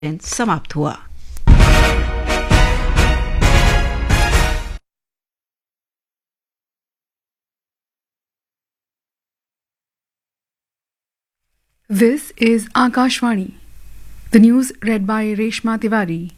समाप्त हुआ। This is Akashvani. The news read by Reshma Tiwari.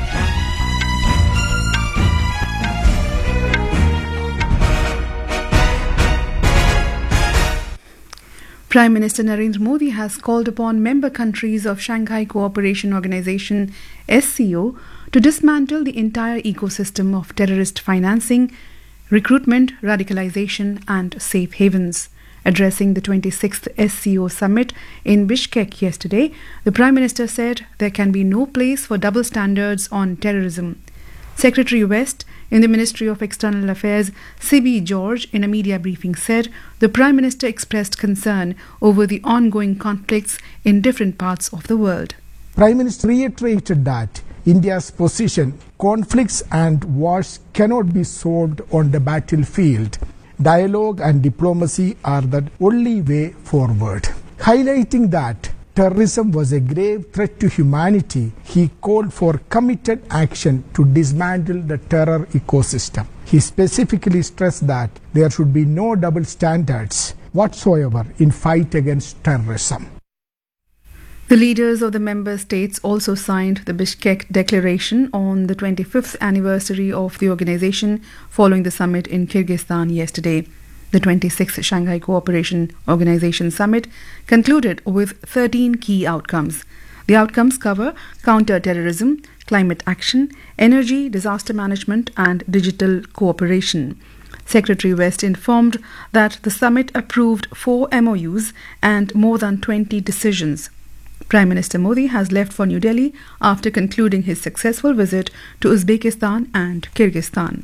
Prime Minister Narendra Modi has called upon member countries of Shanghai Cooperation Organization (SCO) to dismantle the entire ecosystem of terrorist financing, recruitment, radicalization and safe havens. Addressing the 26th SCO summit in Bishkek yesterday, the Prime Minister said there can be no place for double standards on terrorism. Secretary West in the Ministry of External Affairs, C.B. George, in a media briefing said the Prime Minister expressed concern over the ongoing conflicts in different parts of the world. Prime Minister reiterated that India's position, conflicts and wars cannot be solved on the battlefield. Dialogue and diplomacy are the only way forward. Highlighting that terrorism was a grave threat to humanity, he called for committed action to dismantle the terror ecosystem. He specifically stressed that there should be no double standards whatsoever in fight against terrorism. The leaders of the member states also signed the Bishkek Declaration on the 25th anniversary of the organization following the summit in Kyrgyzstan yesterday. The 26th Shanghai Cooperation Organization Summit concluded with 13 key outcomes. The outcomes cover counter-terrorism, climate action, energy, disaster management and digital cooperation. Secretary West informed that the summit approved 4 MOUs and more than 20 decisions. Prime Minister Modi has left for New Delhi after concluding his successful visit to Uzbekistan and Kyrgyzstan.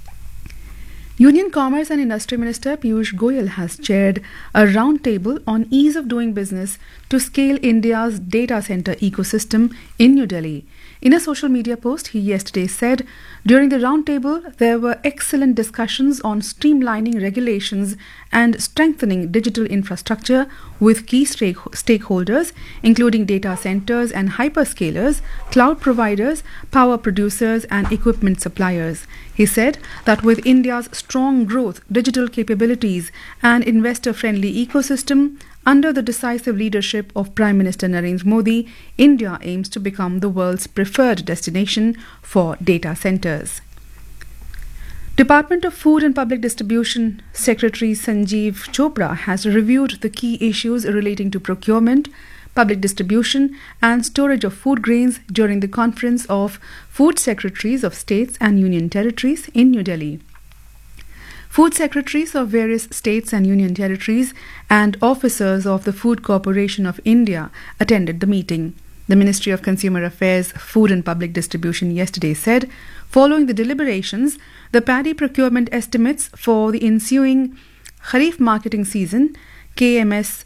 Union Commerce and Industry Minister Piyush Goyal has chaired a roundtable on ease of doing business to scale India's data center ecosystem in New Delhi. In a social media post, he yesterday said, during the roundtable, there were excellent discussions on streamlining regulations and strengthening digital infrastructure with key stakeholders, including data centers and hyperscalers, cloud providers, power producers, and equipment suppliers. He said that with India's strong growth, digital capabilities, and investor-friendly ecosystem, under the decisive leadership of Prime Minister Narendra Modi, India aims to become the world's preferred destination for data centers. Department of Food and Public Distribution Secretary Sanjeev Chopra has reviewed the key issues relating to procurement, public distribution and storage of food grains during the conference of Food Secretaries of States and Union Territories in New Delhi. Food secretaries of various states and union territories and officers of the Food Corporation of India attended the meeting. The Ministry of Consumer Affairs, Food and Public Distribution yesterday said, following the deliberations, the paddy procurement estimates for the ensuing Kharif marketing season, KMS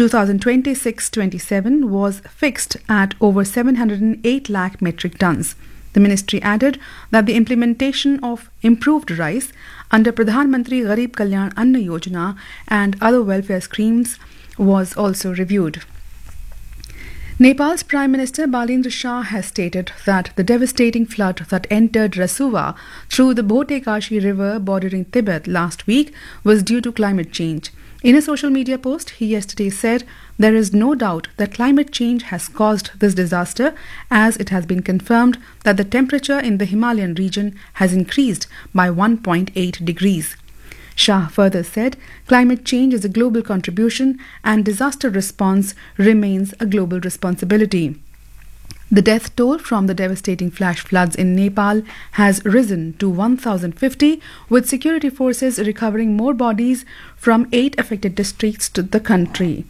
2026-27, was fixed at over 708 lakh metric tons. The ministry added that the implementation of improved rice under Pradhan Mantri Garib Kalyan Anna Yojana and other welfare schemes was also reviewed. Nepal's Prime Minister Balendra Shah has stated that the devastating flood that entered Rasuwa through the Bhotekashi River bordering Tibet last week was due to climate change. In a social media post, he yesterday said there is no doubt that climate change has caused this disaster, as it has been confirmed that the temperature in the Himalayan region has increased by 1.8 degrees. Shah further said climate change is a global contribution and disaster response remains a global responsibility. The death toll from the devastating flash floods in Nepal has risen to 1,050, with security forces recovering more bodies from 8 affected districts of the country.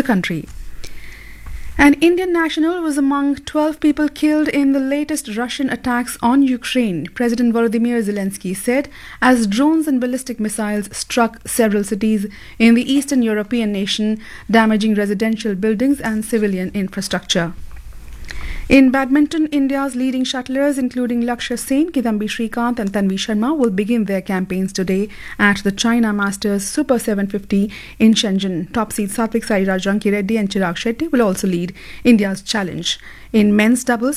An Indian national was among 12 people killed in the latest Russian attacks on Ukraine, President Volodymyr Zelensky said, as drones and ballistic missiles struck several cities in the Eastern European nation, damaging residential buildings and civilian infrastructure. In badminton, India's leading shuttlers, including Lakshya Sen, Kidambi Srikanth and Tanvi Sharma, will begin their campaigns today at the China Masters Super 750 in Shenzhen. Top seed Satvik Sairaj, Ranki Reddy and Chirag Shetty will also lead India's challenge. In men's doubles,